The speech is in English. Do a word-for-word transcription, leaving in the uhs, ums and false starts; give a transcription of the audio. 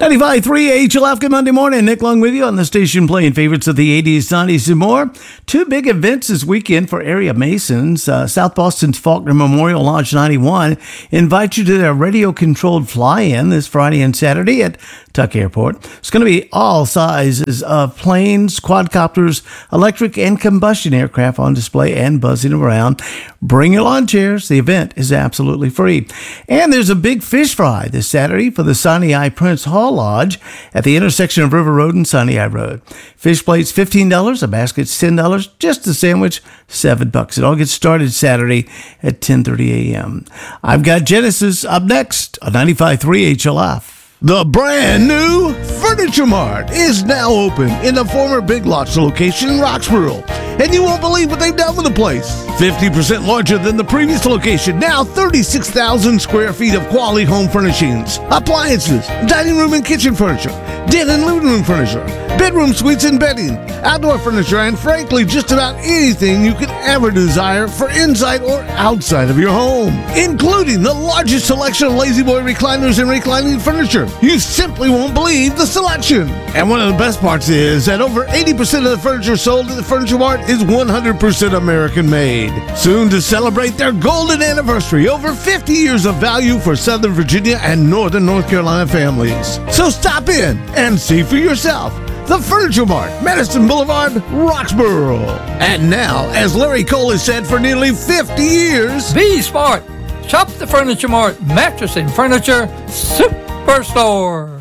ninety-five point three H L F, good Monday morning. Nick Long with you on the station playing favorites of the eighties, nineties, and more. Two big events this weekend for area Masons. Uh, South Boston's Faulkner Memorial Lodge ninety-one invite you to their radio-controlled fly-in this Friday and Saturday at Tuck Airport. It's going to be all sizes of planes, quadcopters, electric and combustion aircraft on display and buzzing around. Bring your lawn chairs. The event is absolutely free. And there's a big fish fry this Saturday for the Sinai Prince Hall Lodge at the intersection of River Road and Sinai Road. Fish plates fifteen dollars, a basket's ten dollars, just a sandwich seven bucks. It all gets started Saturday at ten thirty a.m. I've got Genesis up next on ninety-five point three H L F. The brand new Furniture Mart is now open in the former Big Lots location in Roxborough. And you won't believe what they've done with the place. fifty percent larger than the previous location. Now thirty-six thousand square feet of quality home furnishings, appliances, dining room and kitchen furniture, den and living room furniture, bedroom suites and bedding, outdoor furniture, and frankly, just about anything you could ever desire for inside or outside of your home, including the largest selection of Lazy Boy recliners and reclining furniture. You simply won't believe the selection. And one of the best parts is that over eighty percent of the furniture sold at the Furniture Mart is one hundred percent American made. Soon to celebrate their golden anniversary, over fifty years of value for Southern Virginia and Northern North Carolina families. So stop in and see for yourself. The Furniture Mart, Madison Boulevard, Roxborough. And now, as Larry Cole has said for nearly fifty years, be smart. Shop the Furniture Mart, mattress and furniture superstore.